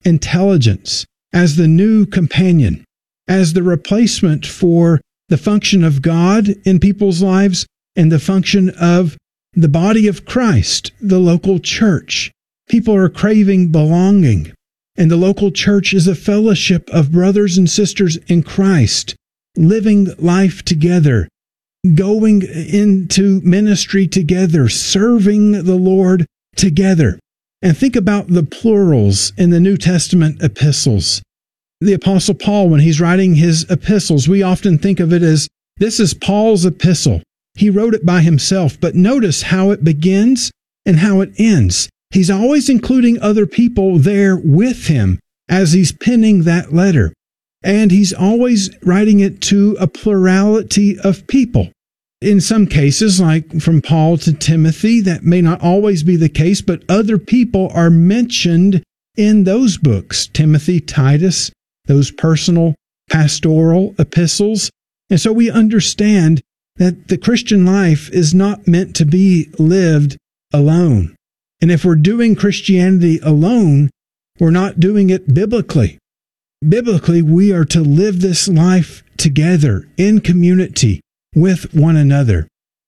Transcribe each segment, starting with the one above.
intelligence as the new companion, as the replacement for the function of God in people's lives and the function of the body of Christ, the local church. People are craving belonging, and the local church is a fellowship of brothers and sisters in Christ, living life together, going into ministry together, serving the Lord together. And think about the plurals in the New Testament epistles. The Apostle Paul, when he's writing his epistles, we often think of it as, this is Paul's epistle. He wrote it by himself, but notice how it begins and how it ends. He's always including other people there with him as he's penning that letter. And he's always writing it to a plurality of people. In some cases, like from Paul to Timothy, that may not always be the case, but other people are mentioned in those books. Timothy, Titus, those personal pastoral epistles. And so we understand that the Christian life is not meant to be lived alone. And if we're doing Christianity alone, we're not doing it biblically. Biblically, we are to live this life together in community with one another.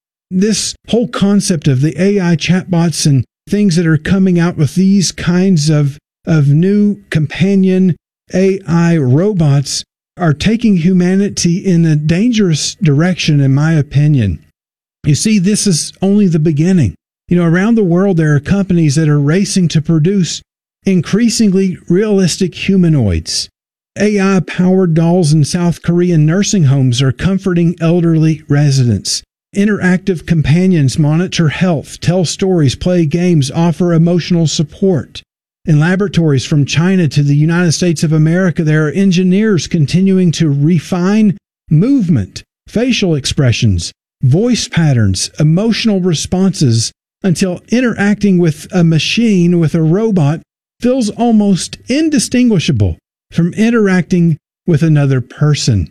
This whole concept of the AI chatbots and things that are coming out with these kinds of new companion AI robots are taking humanity in a dangerous direction, in my opinion. You see, this is only the beginning. Around the world, there are companies that are racing to produce increasingly realistic humanoids. AI-powered dolls in South Korean nursing homes are comforting elderly residents. Interactive companions monitor health, tell stories, play games, offer emotional support. In laboratories from China to the United States of America, there are engineers continuing to refine movement, facial expressions, voice patterns, emotional responses, until interacting with a machine, with a robot, feels almost indistinguishable from interacting with another person.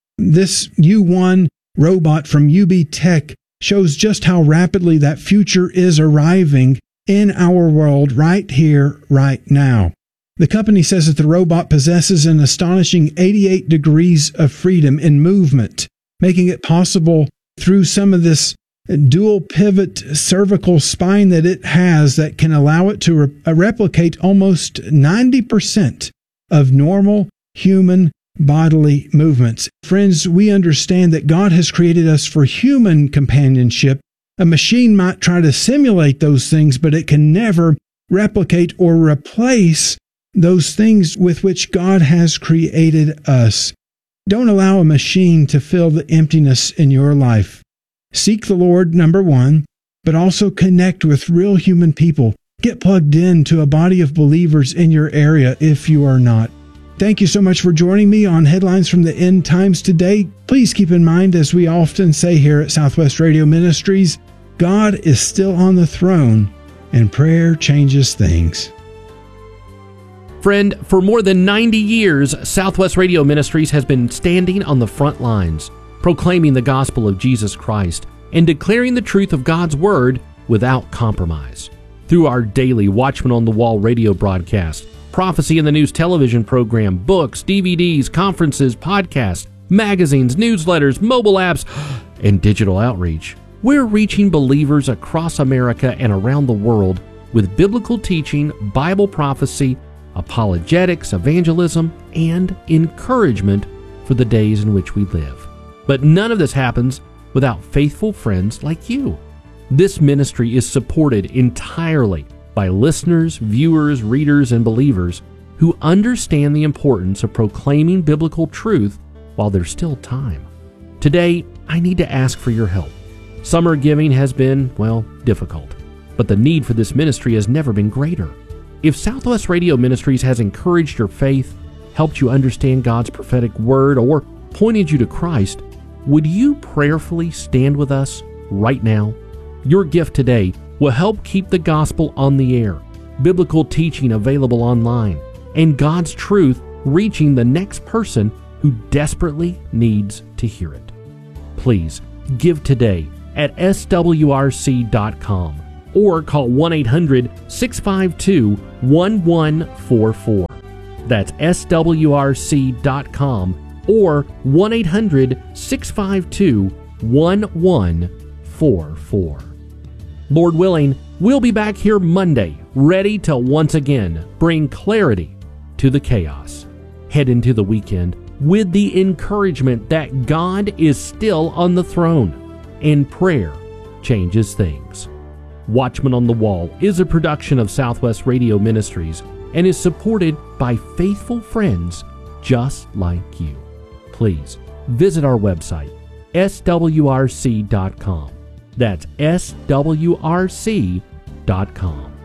This U1 robot from UB Tech shows just how rapidly that future is arriving in our world right here, right now. The company says that the robot possesses an astonishing 88 degrees of freedom in movement, making it possible through some of this dual pivot cervical spine that it has that can allow it to replicate almost 90% of normal human bodily movements. Friends, we understand that God has created us for human companionship. A machine might try to simulate those things, but it can never replicate or replace those things with which God has created us. Don't allow a machine to fill the emptiness in your life. Seek the Lord, number one, but also connect with real human people. Get plugged in to a body of believers in your area if you are not. Thank you so much for joining me on Headlines from the End Times today. Please keep in mind, as we often say here at Southwest Radio Ministries, God is still on the throne, and prayer changes things. Friend, for more than 90 years, Southwest Radio Ministries has been standing on the front lines, proclaiming the gospel of Jesus Christ and declaring the truth of God's Word without compromise. Through our daily Watchman on the Wall radio broadcast, Prophecy in the News television program, books, DVDs, conferences, podcasts, magazines, newsletters, mobile apps, and digital outreach, we're reaching believers across America and around the world with biblical teaching, Bible prophecy, apologetics, evangelism, and encouragement for the days in which we live. But none of this happens without faithful friends like you. This ministry is supported entirely by listeners, viewers, readers, and believers who understand the importance of proclaiming biblical truth while there's still time. Today, I need to ask for your help. Summer giving has been, difficult, but the need for this ministry has never been greater. If Southwest Radio Ministries has encouraged your faith, helped you understand God's prophetic word, or pointed you to Christ, would you prayerfully stand with us right now? Your gift today will help keep the gospel on the air, biblical teaching available online, and God's truth reaching the next person who desperately needs to hear it. Please give today at swrc.com or call 1-800-652-1144. That's swrc.com or 1-800-652-1144. Lord willing, we'll be back here Monday, ready to once again bring clarity to the chaos. Head into the weekend with the encouragement that God is still on the throne and prayer changes things. Watchman on the Wall is a production of Southwest Radio Ministries and is supported by faithful friends just like you. Please visit our website, swrc.com. That's swrc.com.